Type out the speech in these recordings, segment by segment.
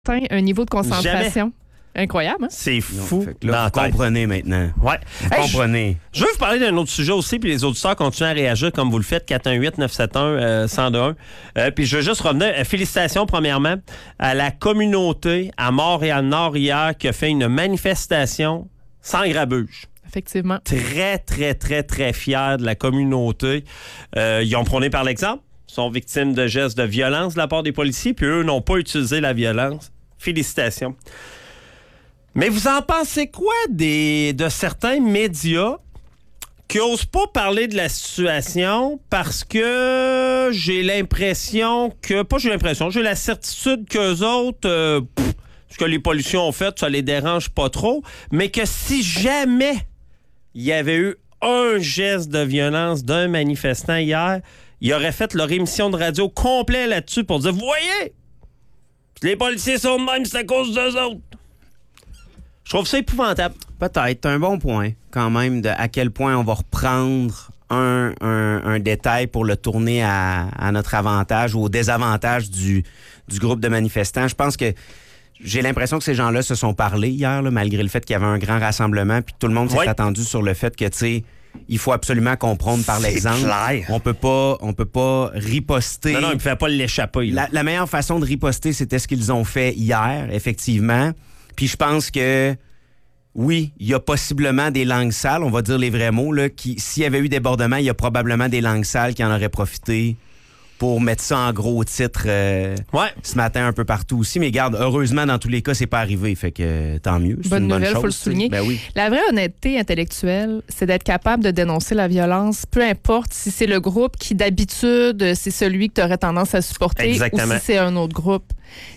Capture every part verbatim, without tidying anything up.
atteint un niveau de concentration. Jamais. Incroyable, hein? C'est fou. Fait que là, vous comprenez maintenant. Ouais. Vous hey, comprenez. Je, je veux vous parler d'un autre sujet aussi, puis les auditeurs continuent à réagir comme vous le faites, quatre un huit neuf sept un un zéro deux un. Euh, puis je veux juste revenir. Euh, félicitations, premièrement, à la communauté à Montréal-Nord hier qui a fait une manifestation sans grabuge. Effectivement. Très, très, très, très fiers de la communauté. Euh, ils ont prôné par l'exemple, sont victimes de gestes de violence de la part des policiers, puis eux n'ont pas utilisé la violence. Félicitations. Mais vous en pensez quoi des, de certains médias qui n'osent pas parler de la situation parce que j'ai l'impression que... Pas j'ai l'impression, j'ai la certitude qu'eux autres, euh, pff, ce que les policiers ont fait, ça les dérange pas trop, mais que si jamais il y avait eu un geste de violence d'un manifestant hier, ils auraient fait leur émission de radio complet là-dessus pour dire « Vous voyez, les policiers sont de même, c'est à cause d'eux autres. » Je trouve ça épouvantable. Peut-être. Un bon point, quand même, de à quel point on va reprendre un, un, un détail pour le tourner à, à notre avantage ou au désavantage du, du groupe de manifestants. Je pense que j'ai l'impression que ces gens-là se sont parlé hier, là, malgré le fait qu'il y avait un grand rassemblement, puis tout le monde s'est oui. attendu sur le fait que, tu sais, il faut absolument comprendre par l'exemple. Clair. On peut pas, on peut pas riposter. Non, non, il ne pouvait pas l'échapper. La, la meilleure façon de riposter, c'était ce qu'ils ont fait hier, effectivement. Puis je pense que, oui, il y a possiblement des langues sales, on va dire les vrais mots, là, qui, s'il y avait eu débordement, il y a probablement des langues sales qui en auraient profité pour mettre ça en gros titre euh, ouais. ce matin un peu partout aussi. Mais regarde, heureusement, dans tous les cas, c'est pas arrivé. Fait que euh, tant mieux. C'est bonne une nouvelle, bonne chose. Faut le souligner. Ben oui. La vraie honnêteté intellectuelle, c'est d'être capable de dénoncer la violence, peu importe si c'est le groupe qui, d'habitude, c'est celui que tu aurais tendance à supporter Exactement. ou si c'est un autre groupe.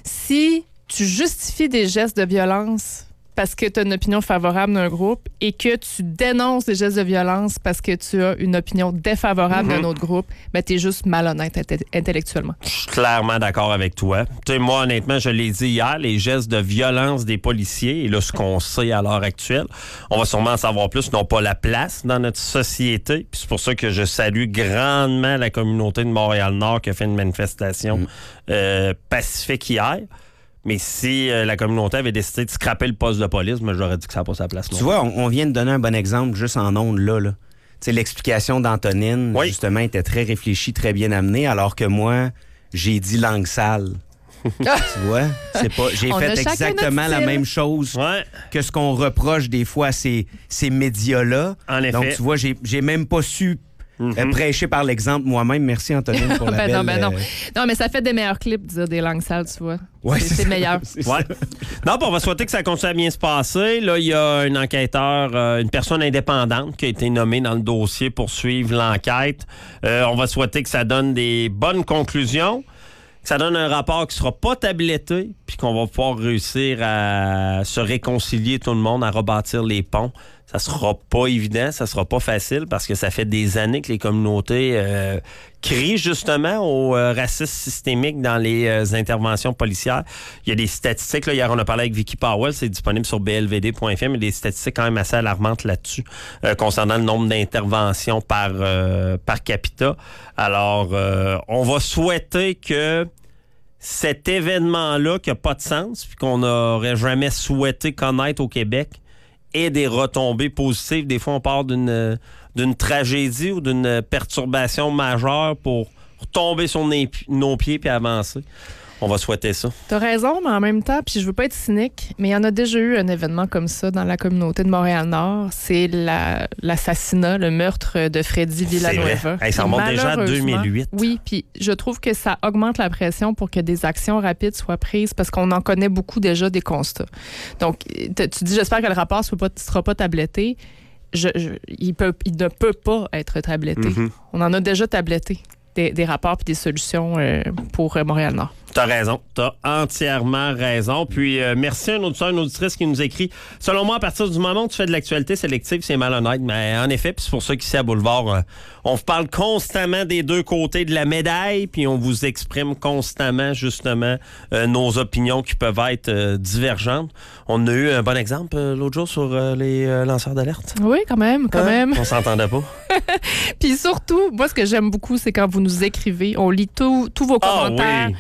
Si tu justifies des gestes de violence parce que tu as une opinion favorable d'un groupe et que tu dénonces des gestes de violence parce que tu as une opinion défavorable mm-hmm. d'un autre groupe, ben tu es juste malhonnête int- intellectuellement. Je suis clairement d'accord avec toi. Tu sais, moi, honnêtement, je l'ai dit hier, les gestes de violence des policiers, et là, ce qu'on sait à l'heure actuelle, on va sûrement en savoir plus, n'ont pas la place dans notre société. Puis c'est pour ça que je salue grandement la communauté de Montréal-Nord qui a fait une manifestation mm. euh, pacifique hier. Mais si euh, la communauté avait décidé de scraper le poste de police, moi, j'aurais dit que ça n'a pas sa place. Tu vois, on, on vient de donner un bon exemple juste en ondes là. là. Tu sais, l'explication d'Antonine, oui. justement, était très réfléchie, très bien amenée, alors que moi, j'ai dit langue sale. Tu vois? C'est pas, j'ai on fait exactement la même chose ouais. que ce qu'on reproche des fois à ces, ces médias-là. En effet. Donc, tu vois, j'ai, j'ai même pas su... Mm-hmm. Prêcher par l'exemple moi-même. Merci, Antonine, pour la ben belle... Non, ben non. Euh... non, mais ça fait des meilleurs clips, dire des langues sales, tu vois. Ouais, c'est, c'est, c'est meilleur. C'est ouais. Non, on va souhaiter que ça continue à bien se passer. Là, il y a un enquêteur, euh, une personne indépendante qui a été nommée dans le dossier pour suivre l'enquête. Euh, on va souhaiter que ça donne des bonnes conclusions, que ça donne un rapport qui sera pas tabletté, puis qu'on va pouvoir réussir à se réconcilier tout le monde, à rebâtir les ponts. Ça sera pas évident, ça sera pas facile parce que ça fait des années que les communautés euh, crient justement au euh, racisme systémique dans les euh, interventions policières. Il y a des statistiques, là, hier on a parlé avec Vicky Powell, c'est disponible sur b l v d point f m, il y a des statistiques quand même assez alarmantes là-dessus euh, concernant le nombre d'interventions par, euh, par capita. Alors, euh, on va souhaiter que cet événement-là qui n'a pas de sens puis qu'on n'aurait jamais souhaité connaître au Québec et des retombées positives. Des fois, on part d'une, d'une tragédie ou d'une perturbation majeure pour tomber sur nos pieds puis avancer. On va souhaiter ça. T'as raison, mais en même temps, puis je veux pas être cynique, mais il y en a déjà eu un événement comme ça dans la communauté de Montréal-Nord. C'est la, l'assassinat, le meurtre de Freddy Villanueva. Hey, ça remonte déjà à deux mille huit. Oui, puis je trouve que ça augmente la pression pour que des actions rapides soient prises parce qu'on en connaît beaucoup déjà des constats. Donc, tu dis, j'espère que le rapport ne sera pas tabletté. Je, je, il, peut, il ne peut pas être tabletté. Mm-hmm. On en a déjà tabletté. Des, des rapports et des solutions euh, pour euh, Montréal-Nord. T'as raison. T'as entièrement raison. Puis, euh, merci à un auditeur, une auditrice qui nous écrit. Selon moi, à partir du moment où tu fais de l'actualité sélective, c'est malhonnête. Mais en effet, puis c'est pour ça qu'ici à Boulevard, euh, on vous parle constamment des deux côtés de la médaille, puis on vous exprime constamment, justement, euh, nos opinions qui peuvent être euh, divergentes. On a eu un bon exemple euh, l'autre jour sur euh, les euh, lanceurs d'alerte. Oui, quand même, quand hein? même. On s'entendait pas. Puis surtout, moi, ce que j'aime beaucoup, c'est quand vous nous écrivez. On lit tous vos commentaires. Ah, oui. On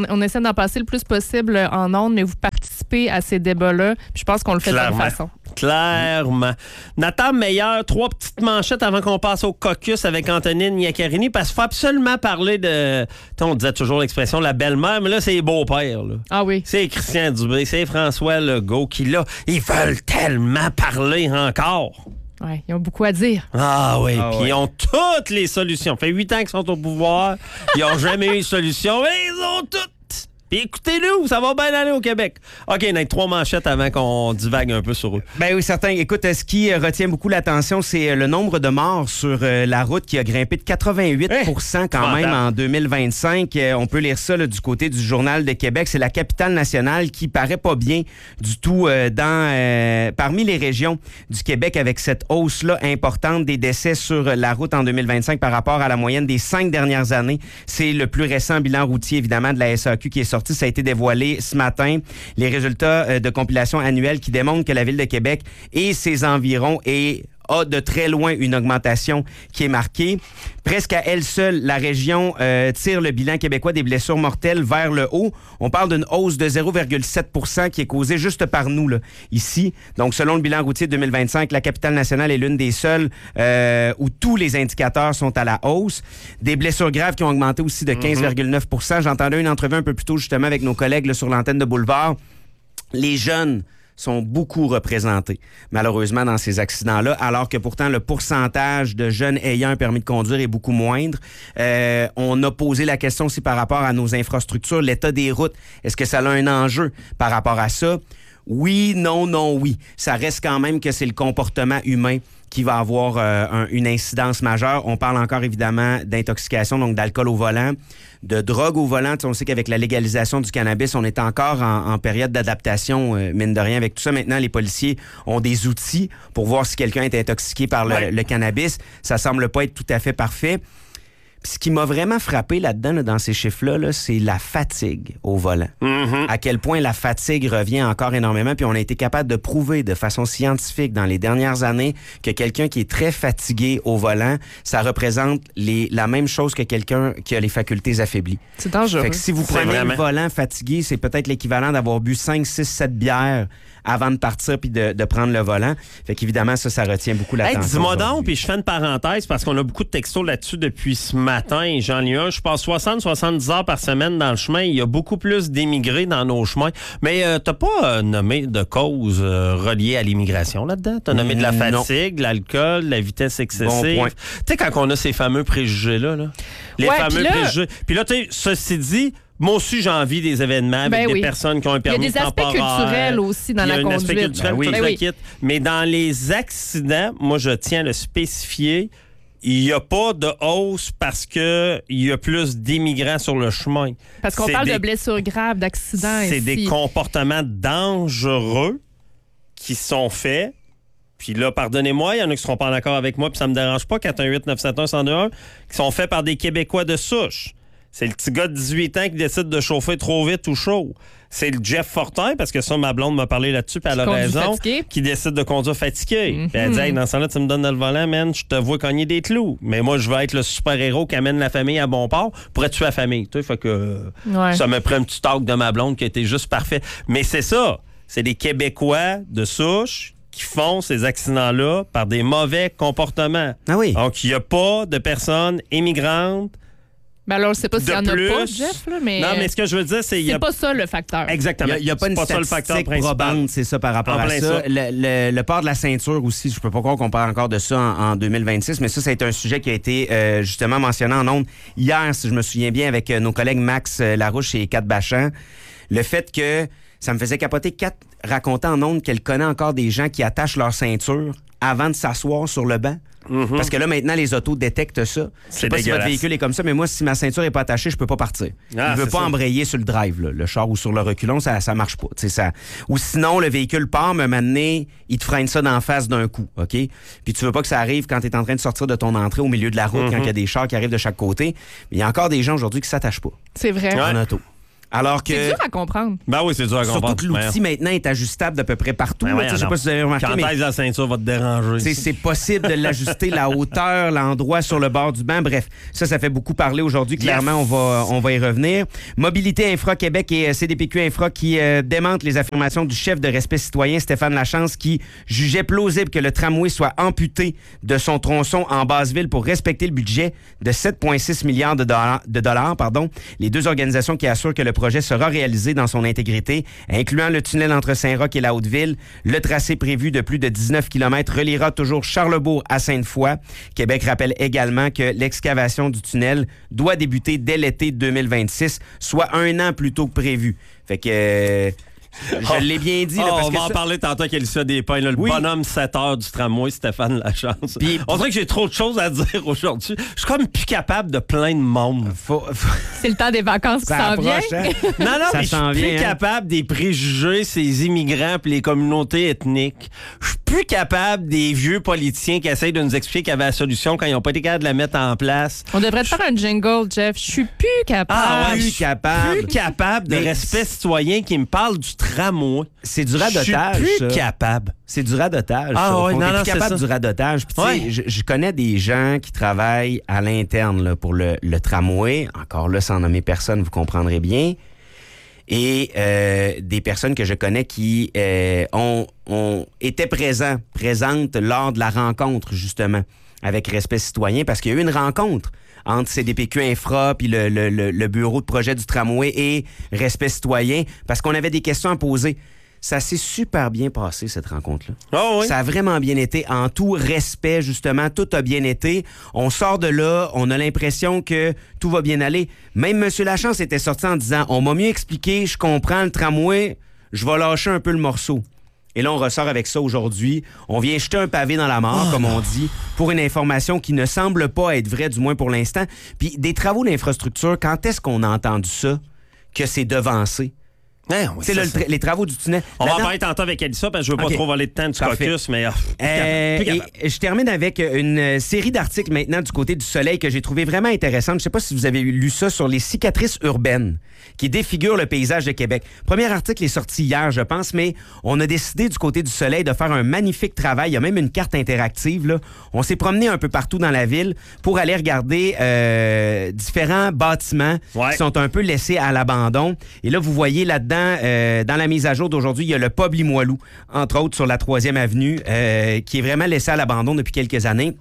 on essaie d'en passer le plus possible en ondes, mais vous participez à ces débats-là. Puis je pense qu'on le fait Clairement. de bonne façon. Clairement. Nathan Meilleur, trois petites manchettes avant qu'on passe au caucus avec Antonine Iaccarini, parce qu'il faut absolument parler de... On disait toujours l'expression la belle-mère, mais là, c'est les beaux-pères. Là. Ah oui. C'est Christian Dubé, c'est François Legault qui, là, ils veulent tellement parler encore. Oui, ils ont beaucoup à dire. Ah oui, Ah puis ouais. ils ont toutes les solutions. Ça fait huit ans qu'ils sont au pouvoir, ils n'ont jamais eu de solution, mais ils ont toutes. Puis écoutez-nous, ça va bien aller au Québec. OK, on a trois manchettes avant qu'on divague un peu sur eux. Ben oui, certain. Écoute, ce qui retient beaucoup l'attention, c'est le nombre de morts sur la route qui a grimpé de quatre-vingt-huit pour cent quand Hey, même en deux mille vingt-cinq. On peut lire ça là, du côté du Journal de Québec. C'est la capitale nationale qui paraît pas bien du tout euh, dans euh, parmi les régions du Québec avec cette hausse-là importante des décès sur la route en deux mille vingt-cinq par rapport à la moyenne des cinq dernières années. C'est le plus récent bilan routier, évidemment, de la S A Q qui est sorti. Ça a été dévoilé ce matin. Les résultats de compilation annuelle qui démontrent que la Ville de Québec et ses environs et a de très loin une augmentation qui est marquée. Presque à elle seule, la région euh, tire le bilan québécois des blessures mortelles vers le haut. On parle d'une hausse de zéro virgule sept pour cent qui est causée juste par nous, là, ici. Donc, selon le bilan routier deux mille vingt-cinq, la capitale nationale est l'une des seules euh, où tous les indicateurs sont à la hausse. Des blessures graves qui ont augmenté aussi de quinze virgule neuf pour cent. J'entendais une entrevue un peu plus tôt, justement, avec nos collègues là, sur l'antenne de Boulevard. Les jeunes sont beaucoup représentés, malheureusement, dans ces accidents-là, alors que pourtant, le pourcentage de jeunes ayant un permis de conduire est beaucoup moindre. Euh, on a posé la question aussi par rapport à nos infrastructures, l'état des routes. Est-ce que ça a un enjeu par rapport à ça? Oui, non, non, oui. Ça reste quand même que c'est le comportement humain qui va avoir euh, un, une incidence majeure. On parle encore évidemment d'intoxication, donc d'alcool au volant, de drogue au volant. Tu sais, on sait qu'avec la légalisation du cannabis, on est encore en, en période d'adaptation, euh, mine de rien. Avec tout ça, maintenant, les policiers ont des outils pour voir si quelqu'un est intoxiqué par le, ouais. le cannabis. Ça semble pas être tout à fait parfait. Puis ce qui m'a vraiment frappé là-dedans, là, dans ces chiffres-là, là, c'est la fatigue au volant. Mm-hmm. À quel point la fatigue revient encore énormément. Puis on a été capable de prouver de façon scientifique dans les dernières années que quelqu'un qui est très fatigué au volant, ça représente les, la même chose que quelqu'un qui a les facultés affaiblies. C'est dangereux. Fait que si vous C'est prenez vraiment... le volant fatigué, c'est peut-être l'équivalent d'avoir bu cinq, six, sept bières avant de partir puis de, de prendre le volant. Fait qu'évidemment, ça, ça retient beaucoup l'attention. Hey, dis-moi aujourd'hui. donc, puis je fais une parenthèse parce qu'on a beaucoup de textos là-dessus depuis ce matin. J'en lis un, je passe soixante à soixante-dix heures par semaine dans le chemin. Il y a beaucoup plus d'émigrés dans nos chemins. Mais euh, t'as pas euh, nommé de causes euh, reliées à l'immigration là-dedans? T'as nommé de la fatigue, de l'alcool, de la vitesse excessive. Bon point. Tu sais, quand on a ces fameux préjugés-là, là, les Ouais, fameux puis là- préjugés. Puis là, tu sais, ceci dit... Moi aussi, j'ai envie des événements avec Ben des oui. personnes qui ont un Il y a permis des aspects temporaire. culturels aussi dans Il y a la un aspect conduite. culturel, Ben oui. tout Ben le oui. kit. Mais dans les accidents, moi, je tiens à le spécifier, il n'y a pas de hausse parce qu'il y a plus d'immigrants sur le chemin. Parce qu'on C'est parle des- de blessures graves, d'accidents C'est ici. des comportements dangereux qui sont faits. Puis là, pardonnez-moi, il y en a qui ne seront pas en accord avec moi, puis ça me dérange pas, quatre un huit neuf sept un un zéro deux un, qui sont faits par des Québécois de souche. C'est le petit gars de dix-huit ans qui décide de chauffer trop vite ou chaud. C'est le Jeff Fortin, parce que ça, ma blonde m'a parlé là-dessus, puis elle a Qui conduit raison, fatigué. qui décide de conduire fatigué. Mm-hmm. Puis elle dit, hey, dans ce temps-là, tu me donnes le volant, man, je te vois cogner des clous. Mais moi, je veux être le super-héros qui amène la famille à bon port pour être tuer la famille. Tu sais, fait que Ouais. ça me prend un petit talk de ma blonde qui a été juste parfait. Mais c'est ça, c'est des Québécois de souche qui font ces accidents-là par des mauvais comportements. Ah oui. Donc, il n'y a pas de personnes immigrantes. Ben alors, je sais pas s'il y en De a plus- pas, Jeff, là, mais, Non, mais ce que je veux dire, c'est... il y c'est a- pas ça le facteur. Il Exactement. n'y a, pas C'est une ça le facteur statistique principal. probante, c'est ça, par rapport En à plein ça. ça. Le, le- le port de la ceinture aussi, je peux pas croire qu'on parle encore de ça en, en deux mille vingt-six, mais ça, ça a été un sujet qui a été euh, justement mentionné en ondes hier, si je me souviens bien, avec euh, nos collègues Max euh, Larouche et Kat Bachand. Le fait que ça me faisait capoter. Kat racontait en ondes qu'elle connaît encore des gens qui attachent leur ceinture avant de s'asseoir sur le banc. Mm-hmm. Parce que là, maintenant, les autos détectent ça. Je sais C'est pas si votre dégueulasse. véhicule est comme ça, mais moi, si ma ceinture est pas attachée, je peux pas partir. Ah, Il veut c'est pas ça. embrayer sur le drive, là, le char ou sur le reculon, ça, ça marche pas. Tu sais, ça... Ou sinon, le véhicule part, mais maintenant, il te freine ça d'en face d'un coup, OK? Puis tu veux pas que ça arrive quand tu es en train de sortir de ton entrée au milieu de la route, Mm-hmm. quand il y a des chars qui arrivent de chaque côté. Mais il y a encore des gens aujourd'hui qui s'attachent pas C'est vrai. Ouais. en auto. Alors que... C'est dur à comprendre. Ben oui, c'est dur à comprendre. Surtout que l'outil Ben, maintenant est ajustable d'à peu près partout. ben là, oui, je sais pas si vous avez remarqué, quand mais est-ce la ceinture va te déranger? c'est, c'est possible de l'ajuster, la hauteur, l'endroit sur le bord du banc. Bref, ça, ça fait beaucoup parler aujourd'hui. Clairement, Yes. on va, on va y revenir. Mobilité Infra Québec et C D P Q Infra qui euh, démentent les affirmations du chef de Respect citoyen, Stéphane Lachance, qui jugeait plausible que le tramway soit amputé de son tronçon en Basse-Ville pour respecter le budget de sept virgule six milliards de dollars. De dollars pardon. Les deux organisations qui assurent que le projet sera réalisé dans son intégrité, incluant le tunnel entre Saint-Roch et la Haute-Ville. Le tracé prévu de plus de dix-neuf kilomètres reliera toujours Charlebourg à Sainte-Foy. Québec rappelle également que l'excavation du tunnel doit débuter dès l'été deux mille vingt-six, soit un an plus tôt que prévu. Fait que... Euh, je l'ai bien dit. Là, Oh, parce on que va en ça... parler tantôt avec Elissa Despins, là, le Oui. bonhomme sept heures du tramway, Stéphane Lachance. Puis- on dirait que j'ai trop de choses à dire aujourd'hui. Je suis comme plus capable de plein de monde. Faut, faut... C'est le temps des vacances qui Ça s'en vient. approche, hein? Non, non, Ça mais je suis s'en plus vient, hein? capable des préjugés, ces immigrants puis les communautés ethniques. Je suis plus capable des vieux politiciens qui essayent de nous expliquer qu'il y avait la solution quand ils n'ont pas été capables de la mettre en place. On devrait te faire un jingle, Jeff. Je suis plus capable. Ah ouais, plus je suis capable. Plus capable de Mais respect citoyen qui me parle du tramway. C'est du Je suis radotage, plus ça. capable. C'est du radotage. Ah ça, au ouais, fond. non, T'es non, plus c'est capable ça. du radotage. Puis, tu sais, Ouais. je, je connais des gens qui travaillent à l'interne là, pour le, le tramway. Encore là, sans nommer personne, vous comprendrez bien. Et euh, des personnes que je connais qui euh, ont, ont étaient présents, présentes lors de la rencontre, justement, avec Respect citoyen, parce qu'il y a eu une rencontre entre C D P Q Infra puis le, le, le, le bureau de projet du tramway et Respect citoyen, parce qu'on avait des questions à poser. Ça s'est super bien passé, cette rencontre-là. Oh oui. Ça a vraiment bien été, en tout respect, justement. Tout a bien été. On sort de là, on a l'impression que tout va bien aller. Même M. Lachance était sorti en disant « On m'a mieux expliqué, je comprends le tramway, je vais lâcher un peu le morceau. » Et là, on ressort avec ça aujourd'hui. On vient jeter un pavé dans la mare, Oh. comme on dit, pour une information qui ne semble pas être vraie, du moins pour l'instant. Puis des travaux d'infrastructure, quand est-ce qu'on a entendu ça, que c'est devancé? Eh oui, Tu sais, ça, là, le ça. tra- les travaux du tunnel. On va en Là-dedans- parler tantôt avec Elissa, parce que je veux pas OK. trop voler de temps du Parfait. caucus, mais... ah, plus Euh, capable, plus capable. et je termine avec une série d'articles maintenant du côté du Soleil que j'ai trouvé vraiment intéressante. Je sais pas si vous avez lu ça sur les cicatrices urbaines qui défigurent le paysage de Québec. Premier article est sorti hier, je pense, mais on a décidé du côté du Soleil de faire un magnifique travail. Il y a même une carte interactive, là. On s'est promené un peu partout dans la ville pour aller regarder euh, différents bâtiments Ouais. qui sont un peu laissés à l'abandon. Et là, vous voyez là-dedans, euh, dans la mise à jour d'aujourd'hui, il y a le pub Limoilou, entre autres sur la troisième avenue, euh, qui est vraiment laissé à l'abandon depuis quelques années.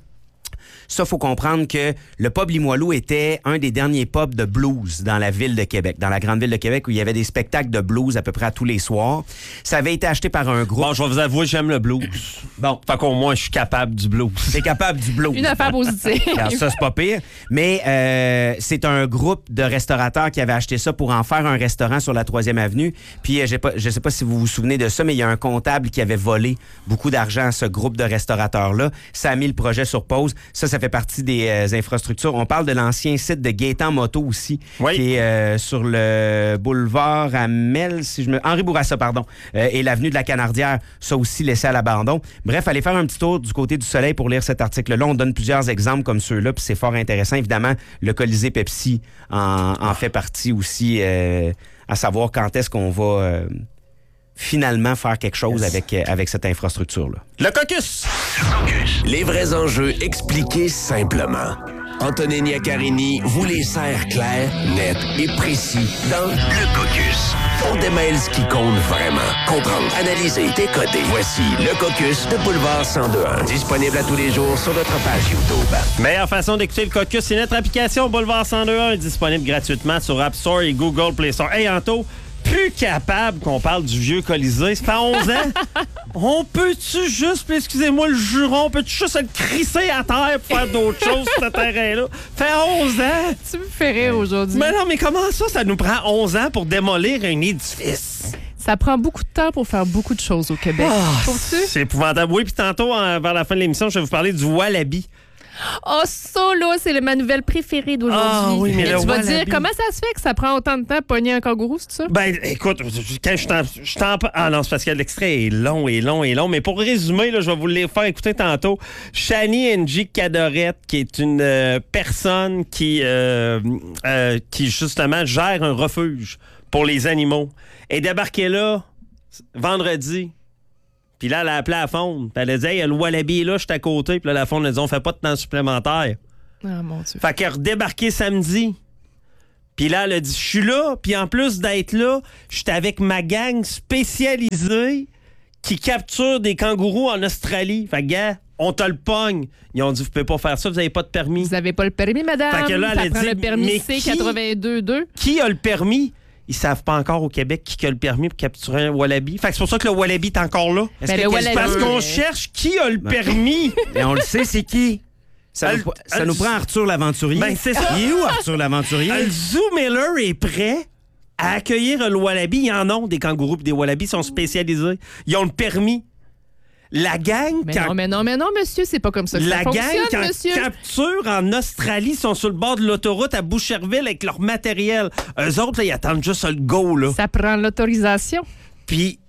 Ça, faut comprendre que le pub Limoilou était un des derniers pubs de blues dans la ville de Québec, dans la grande ville de Québec, où il y avait des spectacles de blues à peu près à tous les soirs. Ça avait été acheté par un groupe. Bon, je vais vous avouer, j'aime le blues. Bon, Fait qu'au moins, je suis capable du blues. t'es capable du blues. Une affaire positive. Alors, ça, c'est pas pire. Mais euh, c'est un groupe de restaurateurs qui avait acheté ça pour en faire un restaurant sur la troisième avenue. Puis, euh, j'ai pas, je sais pas si vous vous souvenez de ça, mais il y a un comptable qui avait volé beaucoup d'argent à ce groupe de restaurateurs-là. Ça a mis le projet sur pause. Ça, ça fait partie des euh, infrastructures. On parle de l'ancien site de Gaétan Moto aussi, Oui. qui est euh, sur le boulevard Amel, si je me... Henri Bourassa, pardon, euh, et l'avenue de la Canardière, ça aussi laissé à l'abandon. Bref, allez faire un petit tour du côté du Soleil pour lire cet article-là. On donne plusieurs exemples comme ceux-là, puis c'est fort intéressant. Évidemment, le Colisée Pepsi en, en fait partie aussi, euh, à savoir quand est-ce qu'on va euh, finalement faire quelque chose Yes. avec, euh, avec cette infrastructure-là. Le caucus! Les vrais enjeux expliqués simplement. Antonini Accarini vous les sert clairs, nets et précis dans Le Caucus. On démêle ce qui compte vraiment. Comprendre, analyser, décoder. Voici Le Caucus de Boulevard cent deux un. Disponible à tous les jours sur notre page YouTube. Meilleure façon d'écouter le caucus, c'est notre application Boulevard cent deux un, disponible gratuitement sur App Store et Google Play Store. Hey, Anto, plus capable qu'on parle du vieux Colisée. Ça fait onze ans. On peut-tu juste, puis excusez-moi le juron, on peut-tu juste le crisser à terre pour faire d'autres choses sur ce terrain-là? Ça fait onze ans. Tu me fais rire aujourd'hui. Mais non, mais comment ça, ça nous prend onze ans pour démolir un édifice? Ça prend beaucoup de temps pour faire beaucoup de choses au Québec. Ah, Trouves-tu? c'est épouvantable. Oui, puis tantôt, hein, vers la fin de l'émission, je vais vous parler du Wallaby. Oh, ça, là, c'est ma nouvelle préférée d'aujourd'hui. Ah oui, mais Et le tu vas wallaby. dire, comment ça se fait que ça prend autant de temps à pogner un kangourou, c'est ça? Ben, écoute, quand je t'en... je t'en- Ah non, c'est parce que l'extrait est long et long et long. Mais pour résumer, là, je vais vous le faire écouter tantôt. Shani N G Cadorette, qui est une euh, personne qui, euh, euh, qui, justement, gère un refuge pour les animaux. Elle débarquait là, vendredi. Puis là, elle a appelé à la fonde. Puis elle a dit, hey, le Wallaby est là, je suis à côté. Puis là, la fonde a dit, on fait pas de temps supplémentaire. Ah, mon Dieu. Fait qu'elle a redébarqué samedi. Puis là, elle a dit, je suis là. Puis en plus d'être là, je suis avec ma gang spécialisée qui capture des kangourous en Australie. Fait que, gars, on te le pogne. Ils ont dit, vous pouvez pas faire ça, vous avez pas de permis. Vous avez pas le permis, madame. Fait que là, elle a ça prend dit, le permis mais C qui- quatre-vingt-deux deux. Qui a le permis? Ils savent pas encore au Québec qui a le permis pour capturer un wallaby. Fait que c'est pour ça que le wallaby est encore là. Est-ce Ben, que le quelqu'un- Parce wallaby- qu'on Euh, cherche qui a le permis. Et on le sait, c'est qui? Ça, Elle- nous, ça elle- nous prend Arthur l'aventurier. Ben, c'est ça. Il est où, Arthur l'aventurier? Le Zoo Miller est prêt à accueillir le wallaby. Ils en ont des kangourous et des wallabies. Ils sont spécialisés. Ils ont le permis. La gang, Mais quand, non, mais non, mais non, monsieur, c'est pas comme ça que la ça gang, fonctionne, quand monsieur. capture en Australie, sont sur le bord de l'autoroute à Boucherville avec leur matériel. Eux autres, là, ils attendent juste le go, là. Ça prend l'autorisation. Puis,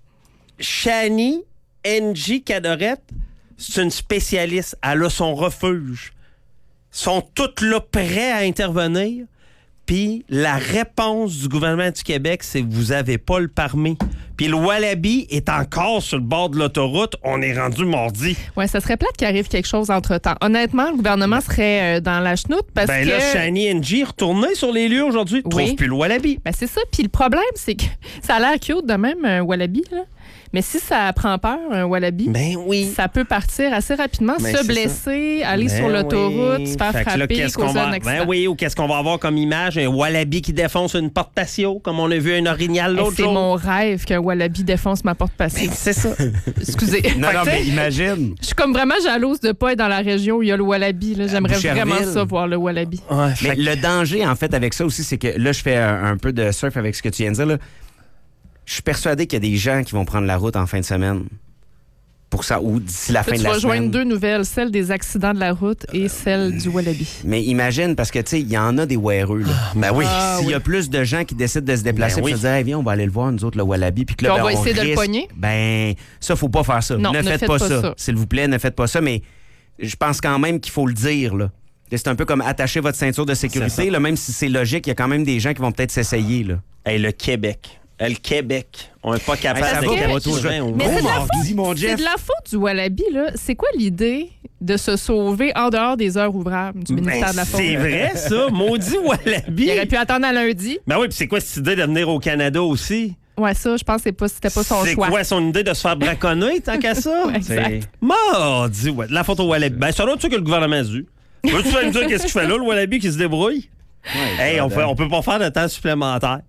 Shani N G Cadorette, c'est une spécialiste. Elle a son refuge. Ils sont toutes là prêts à intervenir. Puis, la réponse du gouvernement du Québec, c'est que vous avez pas le permis. Puis, le wallaby est encore sur le bord de l'autoroute. On est rendu mardi. Ouais, ça serait plate qu'il arrive quelque chose entre-temps. Honnêtement, le gouvernement serait euh, dans la chenoute parce Ben que... là, Shani N G est retournée sur les lieux aujourd'hui. Trouve Oui. plus le wallaby. Ben c'est ça. Puis le problème, c'est que ça a l'air cute de même, un wallaby, là. Mais si ça prend peur, un wallaby, Ben oui. ça peut partir assez rapidement, Ben, se c'est blesser, aller Ben sur l'autoroute, oui. se faire Fait que là, frapper, qu'est-ce qu'on causer va... un accident. Ben oui, ou qu'est-ce qu'on va avoir comme image? Un wallaby qui défonce une porte patio, comme on a vu un orignal Hey, l'autre c'est jour. mon rêve qu'un wallaby défonce ma porte patio. Ben, c'est ça. Excusez. Non, Fait non, que, tu sais, mais imagine. je suis comme vraiment jalouse de pas être dans la région où il y a le wallaby. là. J'aimerais Boucherville. vraiment ça, voir le wallaby. Ouais, Mais fait que- le danger, en fait, avec ça aussi, c'est que là, je fais un, un peu de surf avec ce que tu viens de dire. Là. Je suis persuadé qu'il y a des gens qui vont prendre la route en fin de semaine. Pour ça, ou d'ici la Là, fin tu de la vas semaine. joindre deux nouvelles, celle des accidents de la route et celle du wallaby. Mais imagine, parce que, tu sais, il y en a des weareux, là. Ben oui. Ah, S'il y a oui. plus de gens qui décident de se déplacer Ben pour oui. se dire, hey, viens, on va aller le voir, nous autres, le Wallaby. Puis que là, Puis on ben, va essayer de le risque- pogner? Ben, ça, faut pas faire ça. Non, ne, faites, pas, ça. S'il vous plaît, ne faites pas ça. Mais je pense quand même qu'il faut le dire, là. C'est un peu comme attacher votre ceinture de C'est sécurité, ça. là, même si c'est logique, il y a quand même des gens qui vont peut-être s'essayer, là. Hey, le Québec. Euh, Le Québec. On n'est pas Hey, capable ça de va, que- pour toi, capturer un Mais Oh, c'est de la mardi, mon C'est Jeff. de la faute du wallaby, là. C'est quoi l'idée de se sauver en dehors des heures ouvrables du ministère Ben, de la Faune? c'est vrai, ça. Maudit wallaby. Il aurait pu attendre à lundi. Ben oui, puis c'est quoi cette idée de venir au Canada aussi? Ouais, ça, je pense que c'est pas- c'était pas son C'est choix. quoi son idée de se faire braconner, tant qu'à ça? Ouais, exact. C'est- Mardi, ouais. La faute au wallaby. Ben, c'est l'autre truc que le gouvernement a dû. Veux-tu faire me dire qu'est-ce qu'il fait là, le wallaby qui se débrouille? Ouais, Hey, ça, on, ben, fait, on peut pas faire de temps supplémentaire.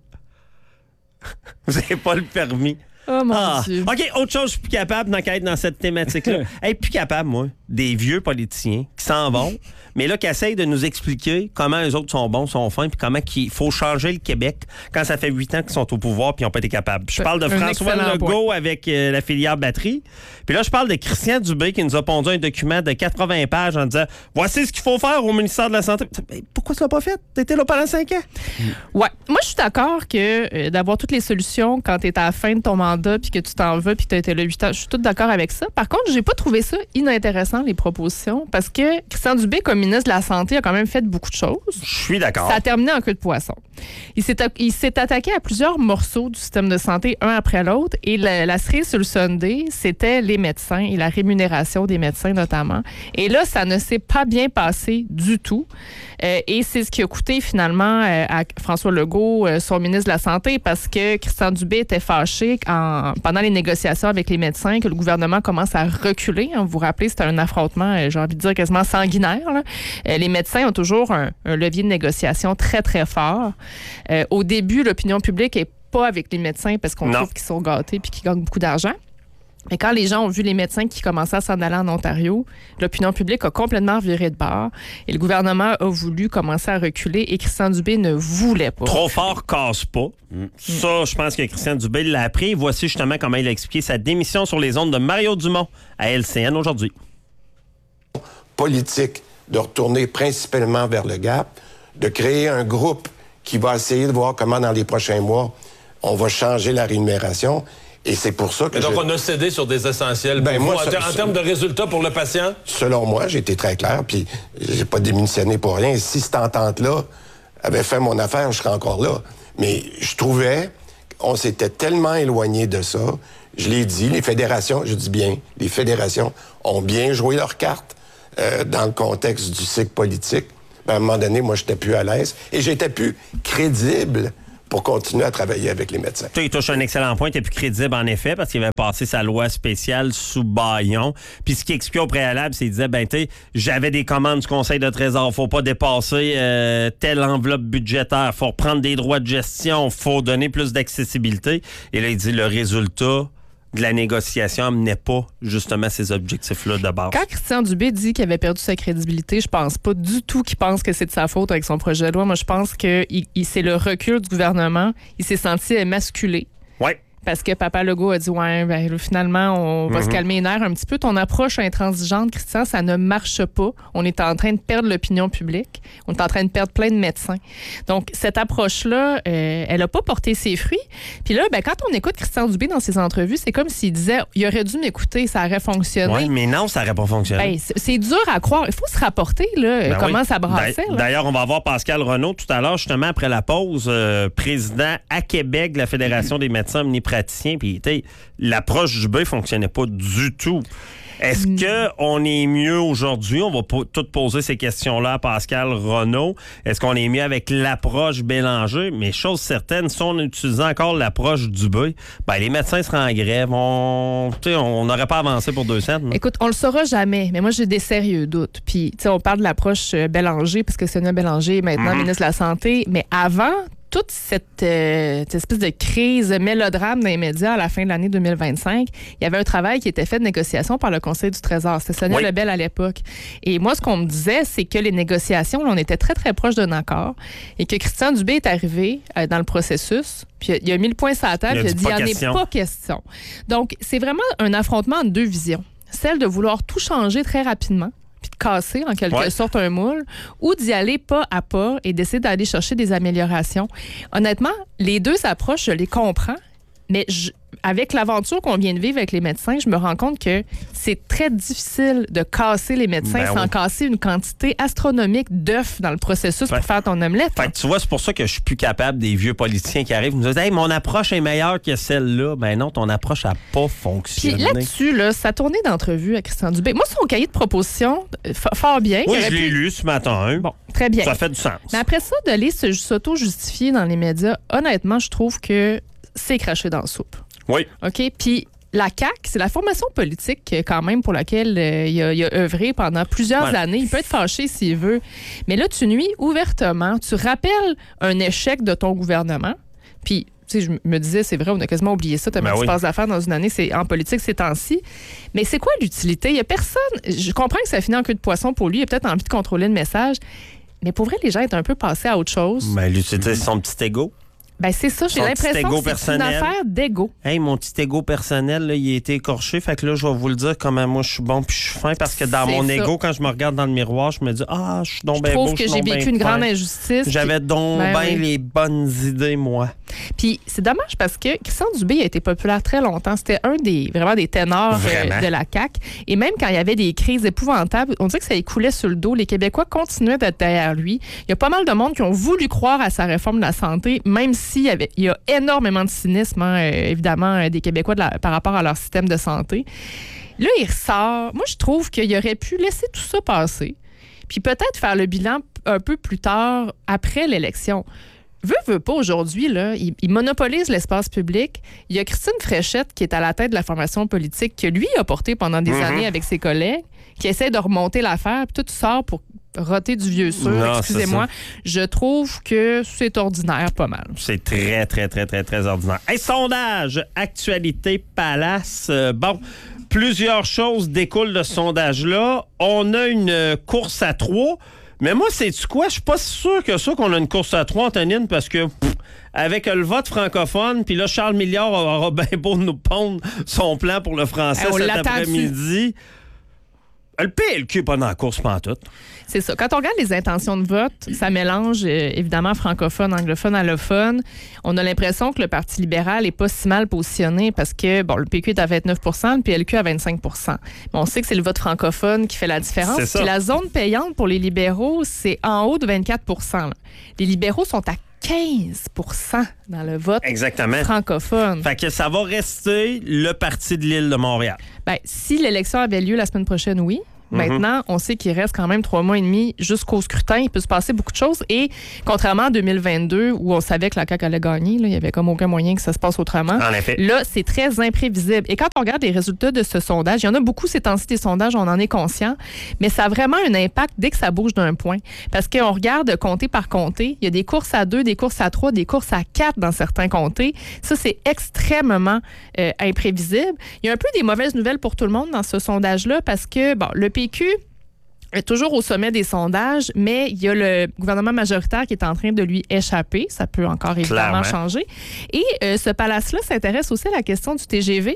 Vous n'avez pas le permis. Oh mon Ah. Dieu. OK, autre chose, je suis plus capable d'enquêter dans cette thématique-là. Hey, plus capable, moi, des vieux politiciens qui s'en vont, mais là, qui essayent de nous expliquer comment eux autres sont bons, sont fins, puis comment il faut changer le Québec quand ça fait huit ans qu'ils sont au pouvoir puis ils n'ont pas été capables. Je parle de Un François excellent Legault avec euh, la filière batterie. Puis là, je parle de Christian Dubé qui nous a pondu un document de quatre-vingts pages en disant « Voici ce qu'il faut faire au ministère de la Santé. » Mais pourquoi tu l'as pas fait? T'étais là pendant cinq ans. Ouais. Moi, je suis d'accord que euh, d'avoir toutes les solutions quand tu es à la fin de ton mandat puis que tu t'en vas puis que tu as été là huit ans, je suis toute d'accord avec ça. Par contre, j'ai pas trouvé ça inintéressant, les propositions, parce que Christian Dubé, comme ministre de la Santé, a quand même fait beaucoup de choses. Je suis d'accord. Ça a terminé en queue de poisson. Il s'est, il s'est attaqué à plusieurs morceaux du système de santé, un après l'autre, et la, la cerise sur le sundae, c'était les médecins et la rémunération des médecins notamment. Et là, ça ne s'est pas bien passé du tout. Euh, et c'est ce qui a coûté finalement euh, à François Legault, euh, son ministre de la Santé, parce que Christian Dubé était fâché en, pendant les négociations avec les médecins que le gouvernement commence à reculer. Hein. Vous vous rappelez, c'était un affrontement, euh, j'ai envie de dire, quasiment sanguinaire. Là. Euh, les médecins ont toujours un, un levier de négociation très, très fort. Euh, au début, l'opinion publique n'est pas avec les médecins parce qu'on Non. trouve qu'ils sont gâtés puis qu'ils gagnent beaucoup d'argent. Mais quand les gens ont vu les médecins qui commençaient à s'en aller en Ontario, l'opinion publique a complètement viré de bord et le gouvernement a voulu commencer à reculer et Christian Dubé ne voulait pas. Trop fort casse pas. Ça, je pense que Christian Dubé l'a appris. Voici justement comment il a expliqué sa démission sur les ondes de Mario Dumont à L C N aujourd'hui. Politique de retourner principalement vers le G A P, de créer un groupe qui va essayer de voir comment dans les prochains mois on va changer la rémunération. Et c'est pour ça que Et donc, je- on a cédé sur des essentiels. Ben, pour moi, vous. en, ça- ter- en ça- termes de résultats pour le patient, selon moi, j'ai été très clair, puis j'ai pas démissionné pour rien. Si cette entente-là avait fait mon affaire, je serais encore là. Mais je trouvais on s'était tellement éloigné de ça. Je l'ai dit, les fédérations, je dis bien, les fédérations ont bien joué leurs cartes euh, dans le contexte du cycle politique. Ben, à un moment donné, moi, j'étais plus à l'aise et j'étais plus crédible pour continuer à travailler avec les médecins. Tu touches un excellent point. Tu es plus crédible, en effet, parce qu'il avait passé sa loi spéciale sous bâillon. Puis ce qui expliquait au préalable, c'est qu'il disait, ben, tu sais, j'avais des commandes du Conseil de Trésor. Faut pas dépasser euh, telle enveloppe budgétaire. Faut reprendre des droits de gestion. Faut donner plus d'accessibilité. Et là, il dit, le résultat de la négociation amenait pas justement ces objectifs-là de base. Quand Christian Dubé dit qu'il avait perdu sa crédibilité, je pense pas du tout qu'il pense que c'est de sa faute avec son projet de loi. Moi, je pense que il, il, c'est le recul du gouvernement. Il s'est senti émasculé. Oui. Parce que Papa Legault a dit, ouais, ben, là, finalement, on va mm-hmm. se calmer les nerfs un petit peu. Ton approche intransigeante, Christian, ça ne marche pas. On est en train de perdre l'opinion publique. On est en train de perdre plein de médecins. Donc, cette approche-là, euh, elle n'a pas porté ses fruits. Puis là, ben, quand on écoute Christian Dubé dans ses entrevues, c'est comme s'il disait, il aurait dû m'écouter, ça aurait fonctionné. Oui, mais non, ça n'aurait pas fonctionné. Ben, c'est, c'est dur à croire. Il faut se rapporter, là, ben comment oui. ça brassait. Là. D'ailleurs, on va voir Pascal Renaud tout à l'heure, justement, après la pause, euh, président à Québec de la Fédération des médecins omnipraticiens. Puis, l'approche du Dubé ne fonctionnait pas du tout. Est-ce qu'on est mieux aujourd'hui? On va po- tout poser ces questions-là à Pascal Renaud. Est-ce qu'on est mieux avec l'approche Bélanger? Mais chose certaine, si on utilisait encore l'approche Dubé, ben les médecins seraient en grève. On on n'aurait pas avancé pour deux cents. Non? Écoute, on le saura jamais, mais moi, j'ai des sérieux doutes. Puis, tu sais, on parle de l'approche Bélanger, parce que Sonia Bélanger est maintenant mm-hmm. ministre de la Santé. Mais avant toute cette, euh, cette espèce de crise mélodrame dans les médias à la fin de l'année deux mille vingt-cinq, il y avait un travail qui était fait de négociation par le Conseil du Trésor. C'était Sonia oui. Lebel à l'époque. Et moi, ce qu'on me disait, c'est que les négociations, là, on était très, très proche d'un accord et que Christian Dubé est arrivé euh, dans le processus, puis il a mis le point sur la table, puis il a dit, il n'y en est pas question. Donc, c'est vraiment un affrontement entre deux visions. Celle de vouloir tout changer très rapidement, puis de casser en quelque ouais. sorte un moule, ou d'y aller pas à pas et d'essayer d'aller chercher des améliorations. Honnêtement, les deux approches, je les comprends, mais je, avec l'aventure qu'on vient de vivre avec les médecins, je me rends compte que c'est très difficile de casser les médecins ben sans oui. casser une quantité astronomique d'œufs dans le processus fait, pour faire ton omelette. Fait que tu vois, c'est pour ça que je suis plus capable des vieux politiciens qui arrivent et nous disent « Hey, mon approche est meilleure que celle-là. » Ben non, ton approche n'a pas fonctionné. Puis là-dessus, là, sa tournée d'entrevue à Christian Dubé, moi, son cahier de propositions, f- fort bien. Oui, je l'ai pu... lu ce matin. Bon, très bien. Ça fait du sens. Mais après ça, d'aller se, s'auto-justifier dans les médias, honnêtement, je trouve que c'est craché dans la soupe. Oui. OK? Puis la C A Q, c'est la formation politique quand même pour laquelle euh, il, a, il a œuvré pendant plusieurs ouais. années. Il peut être fâché s'il veut. Mais là, tu nuis ouvertement. Tu rappelles un échec de ton gouvernement. Puis, tu sais, je me disais, c'est vrai, on a quasiment oublié ça. Tu as ben oui. passes d'affaires dans une année c'est, en politique ces temps-ci. Mais c'est quoi l'utilité? Il n'y a personne. Je comprends que ça finit en queue de poisson pour lui. Il a peut-être envie de contrôler le message. Mais pour vrai, les gens étaient un peu passés à autre chose. Ben, l'utilité, c'est son petit égo. Ben c'est ça, j'ai Son l'impression que c'est personnel. une affaire d'égo. Hey, mon petit égo personnel, là, il a été écorché. Fait que là, je vais vous le dire comment moi je suis bon puis je suis fin. Parce que dans c'est mon ça. égo, quand je me regarde dans le miroir, je me dis « Ah, je suis donc bien beau, je trouve que j'ai vécu une grande injustice. » J'avais donc bien ben oui. les bonnes idées, moi. Puis c'est dommage parce que Christian Dubé a été populaire très longtemps. C'était un des vraiment des ténors euh, de la C A Q. Et même quand il y avait des crises épouvantables, on dirait que ça lui coulait sur le dos. Les Québécois continuaient d'être derrière lui. Il y a pas mal de monde qui ont voulu croire à sa réforme de la santé, même s'il y avait il y a énormément de cynisme, hein, euh, évidemment, euh, des Québécois de la, par rapport à leur système de santé. Là, il ressort. Moi, je trouve qu'il aurait pu laisser tout ça passer, puis peut-être faire le bilan un peu plus tard, après l'élection. Veut, veut pas aujourd'hui, là, il, il monopolise l'espace public. Il y a Christine Fréchette qui est à la tête de la formation politique que lui a portée pendant des mm-hmm. années avec ses collègues, qui essaie de remonter l'affaire, puis tout sort pour roter du vieux sûr, non, excusez-moi. Je trouve que c'est ordinaire pas mal. C'est très, très, très, très, très ordinaire. Hey, sondage, Actualité Palace. Euh, bon, plusieurs choses découlent de ce sondage-là. On a une course à trois. Mais moi, sais-tu quoi? Je suis pas sûr que ça qu'on a une course à trois, Antonine, parce que pff, avec le vote francophone, puis là, Charles Milliard aura bien beau nous pondre son plan pour le français hey, cet après-midi. Le P L Q n'est pas dans la course pantoute. C'est ça. Quand on regarde les intentions de vote, ça mélange euh, évidemment francophone, anglophone, allophone. On a l'impression que le Parti libéral n'est pas si mal positionné parce que bon, le P Q est à vingt-neuf pour cent, le P L Q à vingt-cinq pour cent. Mais on sait que c'est le vote francophone qui fait la différence. C'est ça. Puis la zone payante pour les libéraux, c'est en haut de vingt-quatre pour cent. Là. Les libéraux sont à quinze pour cent dans le vote Exactement. francophone. Fait que ça va rester le parti de l'île de Montréal. Ben, si l'élection avait lieu la semaine prochaine, oui. Maintenant, on sait qu'il reste quand même trois mois et demi jusqu'au scrutin. Il peut se passer beaucoup de choses. Et contrairement à deux mille vingt-deux, où on savait que la C A Q allait gagner, là, il n'y avait comme aucun moyen que ça se passe autrement. En effet. Là, c'est très imprévisible. Et quand on regarde les résultats de ce sondage, il y en a beaucoup ces temps-ci des sondages, on en est conscient, mais ça a vraiment un impact dès que ça bouge d'un point. Parce qu'on regarde comté par comté, il y a des courses à deux, des courses à trois, des courses à quatre dans certains comtés. Ça, c'est extrêmement euh, imprévisible. Il y a un peu des mauvaises nouvelles pour tout le monde dans ce sondage-là parce que, bon, le P Q est toujours au sommet des sondages, mais il y a le gouvernement majoritaire qui est en train de lui échapper. Ça peut encore évidemment Clairement. changer. Et euh, ce palace-là s'intéresse aussi à la question du T G V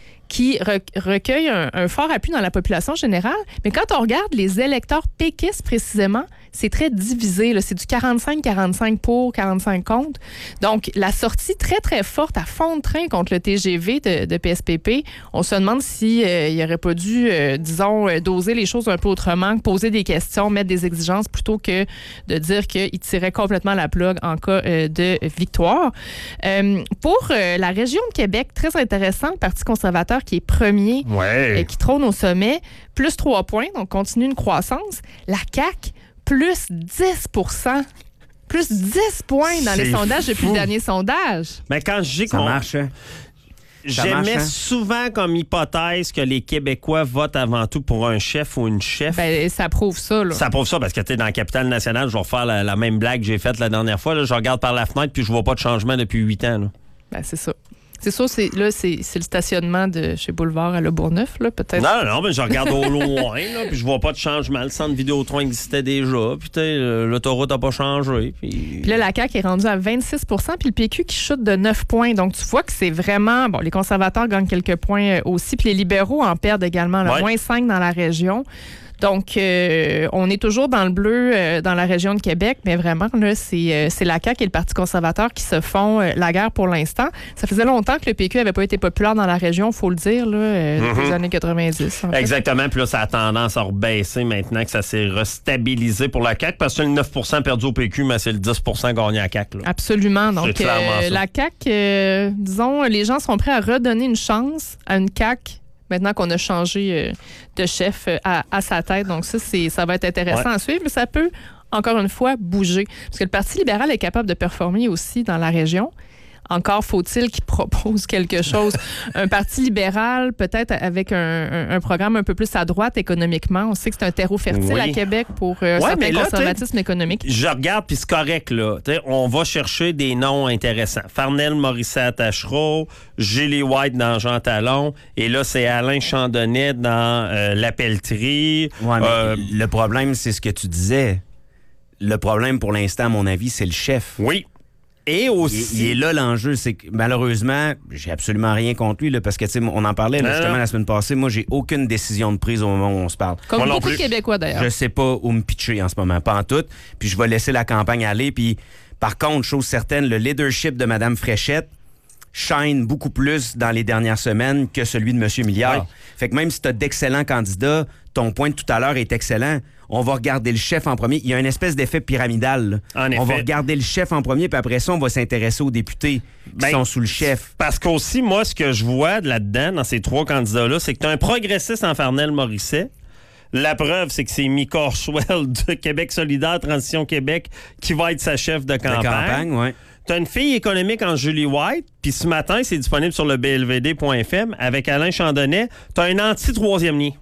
qui re- recueille un, un fort appui dans la population générale. Mais quand on regarde les électeurs péquistes précisément, c'est très divisé. Là. C'est du quarante-cinq quarante-cinq pour, quarante-cinq contre. Donc, la sortie très, très forte à fond de train contre le T G V de, de P S P P, on se demande s'il euh, n'aurait pas dû, euh, disons, euh, doser les choses un peu autrement, poser des questions, mettre des exigences plutôt que de dire qu'il tirait complètement la plug en cas euh, de victoire. Euh, pour euh, la région de Québec, très intéressant, le Parti conservateur qui est premier, Ouais. euh, qui trône au sommet, plus trois points, donc continue une croissance. La C A Q, plus dix pour cent. Plus dix points dans les C'est sondages depuis fou. le dernier sondage. Mais quand je dis Ça qu'on... marche, hein? Ça marche, J'aimais hein? souvent comme hypothèse que les Québécois votent avant tout pour un chef ou une chef. Ben, ça prouve ça, là. Ça prouve ça parce que tu es dans la capitale nationale, je vais refaire la, la même blague que j'ai faite la dernière fois. Là, je regarde par la fenêtre puis je vois pas de changement depuis huit ans. Là. Ben, c'est ça. C'est sûr, c'est, là, c'est, c'est le stationnement de chez Boulevard à Le Bourgneuf, là, peut-être. Non, non, mais je regarde au loin, là, puis je vois pas de changement. Le centre Vidéotron existait déjà, puis tu sais, l'autoroute n'a pas changé. Puis Puis là, la C A Q est rendue à vingt-six pour cent, puis le P Q qui chute de neuf points. Donc, tu vois que c'est vraiment... Bon, les conservateurs gagnent quelques points euh, aussi, puis les libéraux en perdent également, là, Ouais. moins cinq dans la région. Donc, euh, on est toujours dans le bleu euh, dans la région de Québec, mais vraiment, là, c'est, euh, c'est la C A Q et le Parti conservateur qui se font euh, la guerre pour l'instant. Ça faisait longtemps que le P Q n'avait pas été populaire dans la région, il faut le dire, là, euh, depuis les années quatre-vingt-dix. en fait. exactement, puis là, ça a tendance à rebaisser maintenant que ça s'est restabilisé pour la C A Q, parce que c'est le neuf pour cent perdu au P Q, mais c'est le dix pour cent gagné à C A Q. Là. Absolument. Donc, C'est clairement euh, ça. la C A Q, euh, disons, les gens sont prêts à redonner une chance à une C A Q maintenant qu'on a changé euh, de chef euh, à, à sa tête. Donc, ça, c'est, ça va être intéressant Ouais. à suivre, mais ça peut, encore une fois, bouger. Parce que le Parti libéral est capable de performer aussi dans la région. Encore faut-il qu'il propose quelque chose. Un parti libéral, peut-être avec un, un, un programme un peu plus à droite économiquement. On sait que c'est un terreau fertile Oui. à Québec pour euh, un Ouais, certain mais là, conservatisme économique. Je regarde, puis c'est correct, là. T'sais, on va chercher des noms intéressants. Farnell Morisset Tachereau, Julie White dans Jean Talon, et là, c'est Alain Chandonnet dans euh, La Pelletrie. Ouais, mais Euh, le problème, c'est ce que tu disais. Le problème, pour l'instant, à mon avis, c'est le chef. oui. Et Il, aussi... il est là l'enjeu, c'est que malheureusement, j'ai absolument rien contre lui, là, parce que tu sais, on en parlait là, Non, justement non. la semaine passée. Moi, j'ai aucune décision de prise au moment où on se parle. Comme Moi non beaucoup de plus. Québécois, d'ailleurs. Je sais pas où me pitcher en ce moment, pas en tout. Puis je vais laisser la campagne aller. Puis par contre, chose certaine, le leadership de Mme Fréchette shine beaucoup plus dans les dernières semaines que celui de M. Milliard. Ouais. Fait que même si tu as d'excellents candidats, ton point de tout à l'heure est excellent. On va regarder le chef en premier. Il y a une espèce d'effet pyramidal. là. En on effet. va regarder le chef en premier, puis après ça, on va s'intéresser aux députés qui Ben, sont sous le chef. Parce qu'aussi, moi, ce que je vois là-dedans, dans ces trois candidats-là, c'est que tu as un progressiste en Farnell Morisset. La preuve, c'est que c'est Mika Orchwell de Québec solidaire, Transition Québec, qui va être sa chef de La campagne. campagne, ouais. Tu as une fille économique en Julie White, puis ce matin, c'est disponible sur le B L V D point F M avec Alain Chandonnet. Tu as un anti-troisième lien.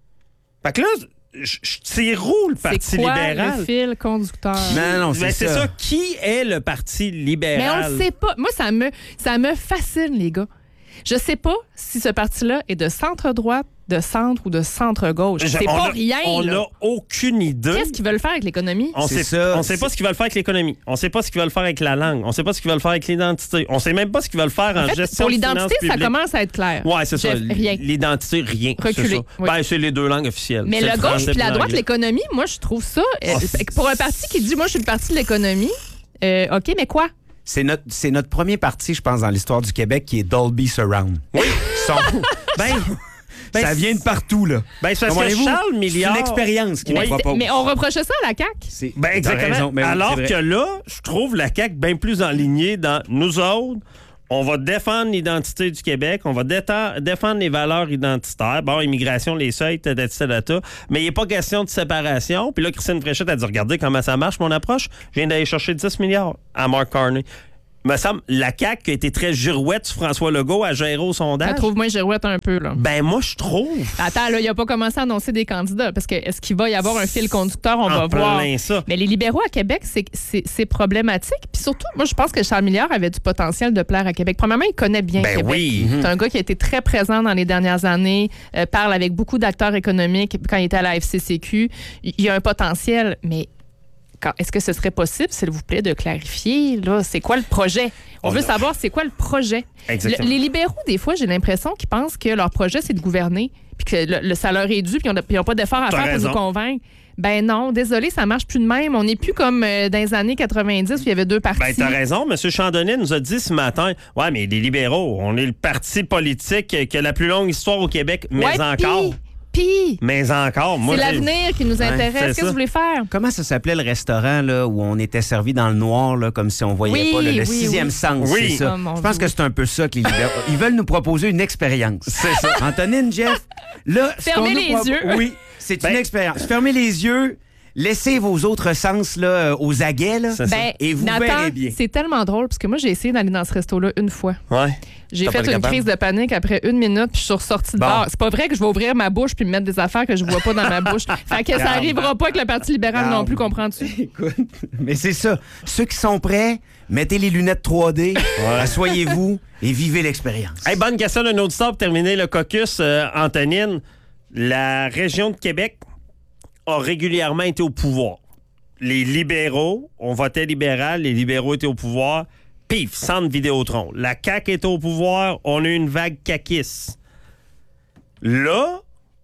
Fait que là, je je tire où le Parti C'est quoi libéral? le fil conducteur? Non, non, c'est Ben, c'est ça. ça. Qui est le Parti libéral? Mais on le sait pas. Moi, ça me, ça me fascine, les gars. Je sais pas si ce parti-là est de centre-droite, de centre ou de centre-gauche. C'est On pas a- rien, On là. n'a aucune idée. Qu'est-ce qu'ils veulent faire avec l'économie? On C'est sait, ça. on sait pas ce qu'ils veulent faire avec l'économie. On sait pas ce qu'ils veulent faire avec la langue. On sait pas ce qu'ils veulent faire avec l'identité. On sait même pas ce qu'ils veulent faire en, En fait, gestion pour de finances l'identité, ça publiques. commence à être clair. Ouais, c'est ça. Jeff, rien. L'identité, rien. Reculé, C'est ça. oui. Ben, c'est les deux langues officielles. Mais C'est le gauche français puis la droite, l'anglais. l'économie, moi, je trouve ça... euh, Oh, c'est- pour un parti qui dit, moi, je suis le parti de l'économie, euh, OK, mais quoi? C'est notre, c'est notre premier parti, je pense, dans l'histoire du Québec qui est Dolby Surround. Oui. Son, Ben, Ben, ça vient de partout, là. Ben, c'est parce que Comprenez-vous? Charles Milliard... C'est une expérience qu'il nous Mais, propose. mais on reprochait ça à la C A Q. C'est- Ben, t'as exactement. raison, mais oui, Alors c'est que vrai. là, je trouve la C A Q bien plus enlignée dans nous autres. On va défendre l'identité du Québec. On va déta- défendre les valeurs identitaires. Bon, immigration, les seuils, tata, tata, mais il n'est pas question de séparation. Puis là, Christine Fréchette a dit, regardez comment ça marche, mon approche. Je viens d'aller chercher dix milliards à Mark Carney. Me semble, la C A Q qui a été très girouette sur François Legault à gérer au sondage. Ça trouve moins girouette un peu, là. Ben, moi, je trouve. Attends, là, il n'a pas commencé à annoncer des candidats parce que est-ce qu'il va y avoir un fil conducteur? On En va voir. plein ça. Mais les libéraux à Québec, c'est, c'est, c'est problématique. Puis surtout, moi, je pense que Charles Milliard avait du potentiel de plaire à Québec. Premièrement, il connaît bien Ben Québec. oui. C'est un gars qui a été très présent dans les dernières années, euh, parle avec beaucoup d'acteurs économiques quand il était à la F C C Q. Il il y a un potentiel, mais quand- est-ce que ce serait possible, s'il vous plaît, de clarifier, là, c'est quoi le projet? On, On veut a- savoir c'est quoi le projet. Exactement. Le- les libéraux, des fois, j'ai l'impression qu'ils pensent que leur projet, c'est de gouverner, puis que le, le- ça leur est dû, puis ils n'ont pas d'effort à T'as faire raison. pour nous convaincre. Ben non, désolé, ça marche plus de même. On n'est plus comme euh, dans les années quatre-vingt-dix où il y avait deux partis. Ben, t'as raison. M. Chandonnet nous a dit ce matin, ouais, mais les libéraux, on est le parti politique qui a la plus longue histoire au Québec, mais Ouais, encore. Pis, pis, Mais encore. Moi, c'est j'ai- l'avenir qui nous c'est intéresse. Qu'est-ce que ça. vous voulez faire? Comment ça s'appelait le restaurant là, où on était servi dans le noir, là, comme si on voyait Oui, pas là, le oui, sixième oui. sens? Oui. C'est ça. Oh, mon Je pense Dieu. que c'est un peu ça que les libéraux. Ils veulent nous proposer une expérience. C'est ça. Antonine, Jeff, là, ce Fermez qu'on nous les propo- yeux. Oui, c'est Ben- une expérience. Fermez les yeux, laissez vos autres sens là, euh, aux aguets, là, C'est ça. Ben, et vous Nathan, verrez bien. c'est tellement drôle parce que moi, j'ai essayé d'aller dans ce resto-là une fois. Ouais. J'ai T'as pas fait été une capable? crise de panique après une minute, puis je suis ressortie de Bon. bord. C'est pas vrai que je vais ouvrir ma bouche puis me mettre des affaires que je vois pas dans ma bouche. Fait que ça Calme. arrivera pas avec le Parti libéral non Calme. plus, comprends-tu? Écoute, mais c'est ça. Ceux qui sont prêts, mettez les lunettes trois D, asseyez-vous et vivez l'expérience. Hey, bonne question d'un auditeur pour terminer le caucus, euh, Antonine. La région de Québec a régulièrement été au pouvoir. Les libéraux, on votait libéral, les libéraux étaient au pouvoir. Pif, centre Vidéotron. La C A Q était au pouvoir, on a eu une vague caquiste. Là,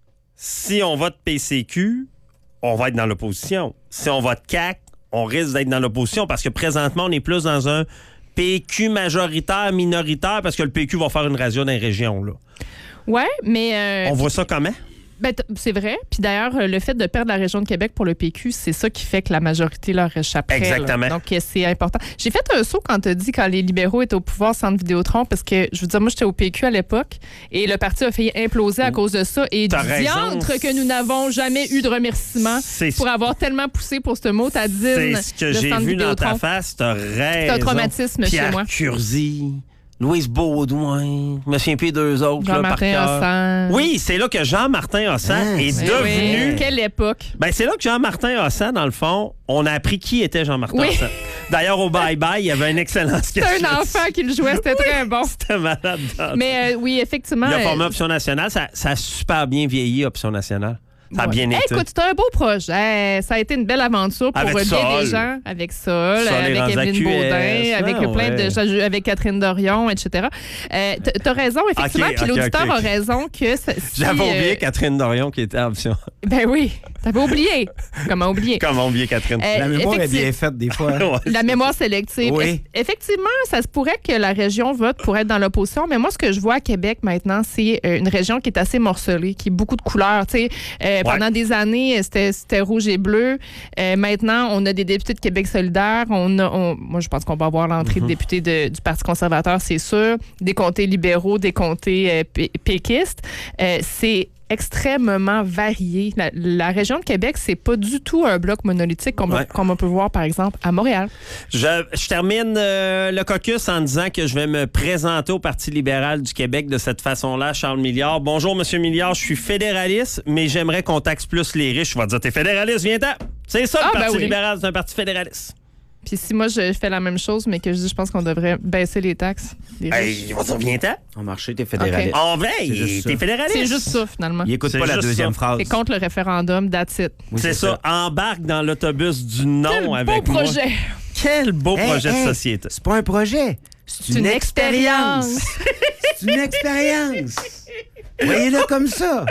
si on vote P C Q, on va être dans l'opposition. Si on vote C A Q, on risque d'être dans l'opposition parce que présentement, on est plus dans un P Q majoritaire, minoritaire, parce que le P Q va faire une radio dans les régions. Là. Ouais, mais. euh, On voit ça comment? ben, t- c'est vrai. Puis d'ailleurs, euh, le fait de perdre la région de Québec pour le P Q, c'est ça qui fait que la majorité leur échapperait. là. Exactement. Donc, euh, c'est important. J'ai fait un saut quand tu as dit quand les libéraux étaient au pouvoir centre Vidéotron, parce que, je veux dire, moi, j'étais au P Q à l'époque et le parti a failli imploser à cause de ça. Et T'as raison. diantre que nous n'avons jamais eu de remerciements C'est pour avoir tellement poussé pour ce mot à C'est ce que j'ai vu dans ta face, t'as raison. C'est un traumatisme Pierre chez moi. Curzi, Louise Baudouin, je me souviens plus deux autres. là, par Jean-Martin cœur. Hossan. Oui, c'est là que Jean-Martin Hossan Ah, est Oui, devenu... oui. Quelle époque. Ben, c'est là que Jean-Martin Hossan, dans le fond, on a appris qui était Jean-Martin Oui. Hossan. D'ailleurs, au Bye Bye, il y avait un excellent sketch. C'est un enfant qui le jouait, c'était très bon. C'était malade. dans- Mais euh, oui, effectivement. Il a euh, formé Option Nationale. Ça, ça a super bien vieilli, Option Nationale. Ça a ouais. bien Hey, été. écoute, c'était un beau projet. Ça a été une belle aventure pour Avec euh, bien Sol. des gens. Avec Sol, Sol avec est rendu à Evelyne Q S, Baudin, avec ah, plein ouais. de gens, avec Catherine Dorion, et cetera. Euh, t- T'as raison, effectivement. Ok, Puis ok, l'auditeur ok, ok. a raison que... ça- si, J'avais euh, oublié Catherine Dorion qui était à Option. Ben oui, t'avais oublié. Comment oublier? Comment oublier Catherine? Euh, La mémoire est effective- bien faite des fois. Ouais. La mémoire sélective. Oui. Eff- Effectivement, ça se pourrait que la région vote pour être dans l'opposition, mais moi, ce que je vois à Québec maintenant, c'est euh, une région qui est assez morcelée, qui a beaucoup de couleurs. Tu sais, euh, Pendant des années, c'était c'était rouge et bleu. Euh, maintenant, on a des députés de Québec solidaire. On a, on- moi, je pense qu'on va avoir l'entrée de députés de- du Parti conservateur, c'est sûr. Des comtés libéraux, des comtés euh, pé- péquistes. Euh, c'est extrêmement varié. La, la région de Québec, c'est pas du tout un bloc monolithique comme, Ouais. comme on peut voir, par exemple, à Montréal. Je, je termine euh, le caucus en disant que je vais me présenter au Parti libéral du Québec de cette façon-là, Charles Milliard. Bonjour, Monsieur Milliard, je suis fédéraliste, mais j'aimerais qu'on taxe plus les riches. Je vais te dire, t'es fédéraliste, viens-t'en. C'est ça, Ah, le ben Parti oui. libéral, c'est un parti fédéraliste. Puis si moi, je fais la même chose, mais que je dis, je pense qu'on devrait baisser les taxes des riches. Hey, je vais te dire, viens-t'en. Au marché, t'es fédéraliste. En vrai, C'est juste t'es ça. fédéraliste. C'est juste ça, finalement. Il écoute C'est pas la juste deuxième ça. phrase. C'est contre le référendum, that's it. Oui, c'est ça. Embarque dans l'autobus du non Quel beau avec moi. projet! Quel beau Hey, projet hey, de société. C'est pas un projet, c'est une, une expérience. expérience. C'est une expérience. Voyez-le comme ça.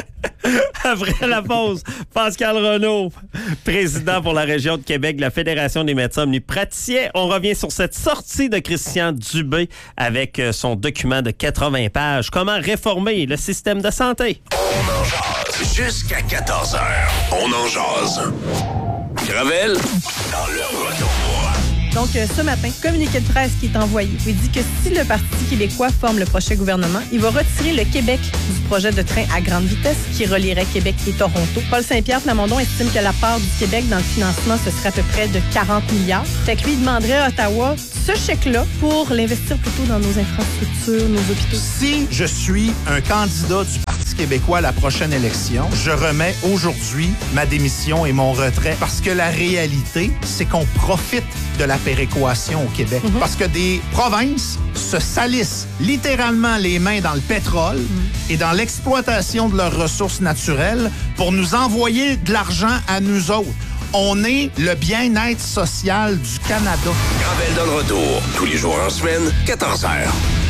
Après la pause, Pascal Renaud, président pour la région de Québec de la Fédération des médecins omnipraticiens. On revient sur cette sortie de Christian Dubé avec son document de quatre-vingts pages. Comment réformer le système de santé? On en jase jusqu'à quatorze heures. On en jase. Gravel, dans le retour. Donc, euh, ce matin, communiqué de presse qui est envoyé. Il dit que si le Parti québécois forme le prochain gouvernement, il va retirer le Québec du projet de train à grande vitesse qui relierait Québec et Toronto. Paul Saint-Pierre Plamondon estime que la part du Québec dans le financement, ce serait à peu près de quarante milliards. Fait que lui, il demanderait à Ottawa ce chèque-là pour l'investir plutôt dans nos infrastructures, nos hôpitaux. Si je suis un candidat du Parti québécois à la prochaine élection, je remets aujourd'hui ma démission et mon retrait parce que la réalité, c'est qu'on profite de la péréquation au Québec. Mm-hmm. Parce que des provinces se salissent littéralement les mains dans le pétrole mm-hmm. et dans l'exploitation de leurs ressources naturelles pour nous envoyer de l'argent à nous autres. On est le bien-être social du Canada. Gravel dans le retour, tous les jours en semaine, quatorze heures.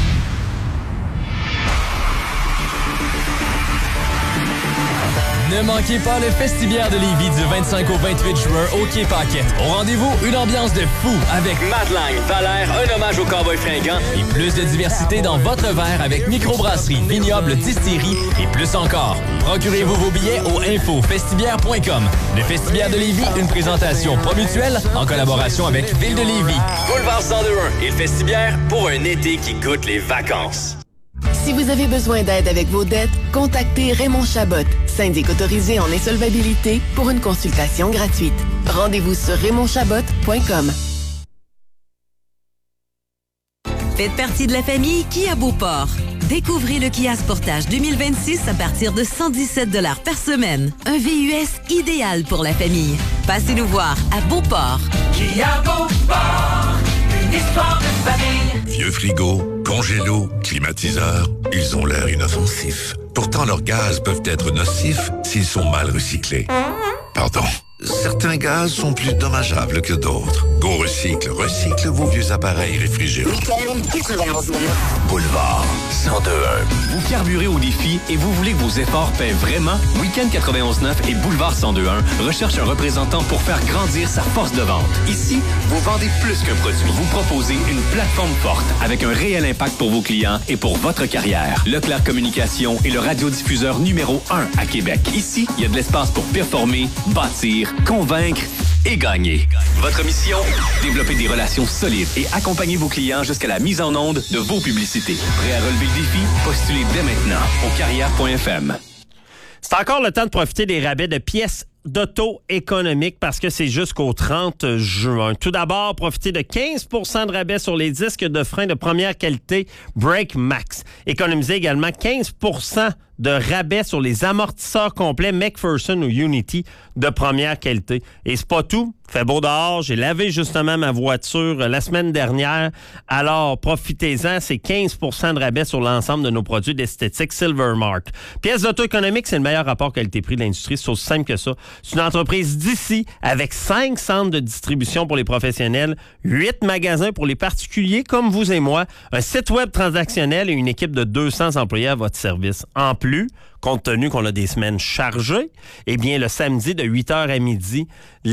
Ne manquez pas le Festibiaire de Lévis du vingt-cinq au vingt-huit juin au Quai Paquette. Au rendez-vous, une ambiance de fou avec Madeleine, Valère, un hommage au cowboy fringant et plus de diversité dans votre verre avec microbrasserie, vignoble, distillerie et plus encore. Procurez-vous vos billets au info festibiaire point com. Le Festibiaire de Lévis, une présentation Promutuelle en collaboration avec Ville de Lévis. Boulevard cent deux un et le Festibiaire pour un été qui goûte les vacances. Si vous avez besoin d'aide avec vos dettes, contactez Raymond Chabot, syndic autorisé en insolvabilité, pour une consultation gratuite. Rendez-vous sur raymond chabot point com. Faites partie de la famille Kia Beauport. Découvrez le Kia Sportage deux mille vingt-six à partir de cent dix-sept dollars par semaine. Un V U S idéal pour la famille. Passez nous voir à Beauport. Kia Beauport, une histoire de famille. Vieux frigo, congélo, climatiseur, ils ont l'air inoffensifs. Pourtant, leurs gaz peuvent être nocifs s'ils sont mal recyclés. Pardon. Certains gaz sont plus dommageables que d'autres. Go Recycle recycle vos vieux appareils réfrigérés. Boulevard cent deux un. Vous carburez au défi et vous voulez que vos efforts paient vraiment? Week-end quatre-vingt-onze neuf et Boulevard cent deux un recherche un représentant pour faire grandir sa force de vente. Ici, vous vendez plus qu'un produit. Vous proposez une plateforme forte avec un réel impact pour vos clients et pour votre carrière. Leclerc Communication est le radiodiffuseur numéro un à Québec. Ici, il y a de l'espace pour performer, bâtir, convaincre et gagner. Votre mission? Développer des relations solides et accompagner vos clients jusqu'à la mise en onde de vos publicités. Prêt à relever le défi? Postulez dès maintenant au carrière point f m. C'est encore le temps de profiter des rabais de pièces d'auto économique parce que c'est jusqu'au trente juin. Tout d'abord, profitez de quinze pour cent de rabais sur les disques de frein de première qualité Brake Max. Économisez également quinze pour cent de rabais sur les amortisseurs complets McPherson ou Unity de première qualité. Et c'est pas tout. Fait beau dehors. J'ai lavé justement ma voiture la semaine dernière. Alors, profitez-en. C'est quinze pour cent de rabais sur l'ensemble de nos produits d'esthétique Silvermark. Pièces d'auto économique, c'est le meilleur rapport qualité-prix de l'industrie. C'est aussi simple que ça. C'est une entreprise d'ici avec cinq centres de distribution pour les professionnels, huit magasins pour les particuliers comme vous et moi, un site web transactionnel et une équipe de deux cents employés à votre service. En plus, compte tenu qu'on a des semaines chargées, eh bien, le samedi de huit heures à midi,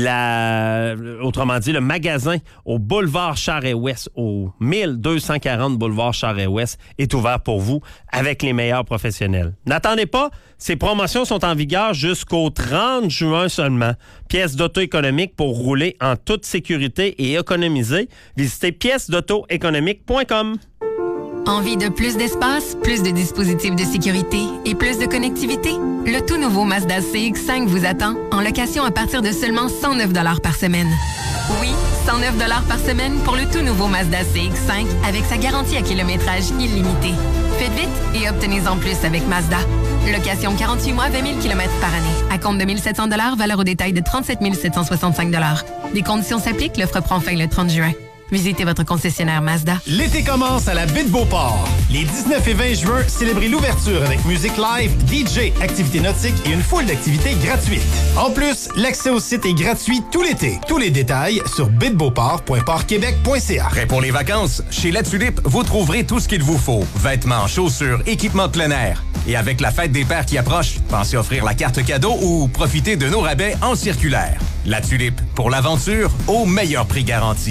la, autrement dit, le magasin au boulevard Charest-Ouest, au mille deux cent quarante boulevard Charest-Ouest, est ouvert pour vous avec les meilleurs professionnels. N'attendez pas, ces promotions sont en vigueur jusqu'au trente juin seulement. Pièces d'auto économique pour rouler en toute sécurité et économiser. Visitez pièces d'auto économique point com. Envie de plus d'espace, plus de dispositifs de sécurité et plus de connectivité? Le tout nouveau Mazda C X cinq vous attend en location à partir de seulement cent neuf dollars par semaine. Oui, cent neuf dollars par semaine pour le tout nouveau Mazda C X cinq avec sa garantie à kilométrage illimité. Faites vite et obtenez-en plus avec Mazda. Location quarante-huit mois, vingt mille kilomètres par année. À compte de mille sept cents dollars, valeur au détail de trente-sept mille sept cent soixante-cinq dollars. Des conditions s'appliquent, l'offre prend fin le trente juin. Visitez votre concessionnaire Mazda. L'été commence à la Baie de Beauport. Les dix-neuf et vingt juin, célébrez l'ouverture avec musique live, D J, activités nautiques et une foule d'activités gratuites. En plus, l'accès au site est gratuit tout l'été. Tous les détails sur baie de beauport point port québec point c a. Prêt pour les vacances? Chez La Tulipe, vous trouverez tout ce qu'il vous faut. Vêtements, chaussures, équipements de plein air. Et avec la fête des pères qui approche, pensez offrir la carte cadeau ou profiter de nos rabais en circulaire. La Tulipe, pour l'aventure, au meilleur prix garanti.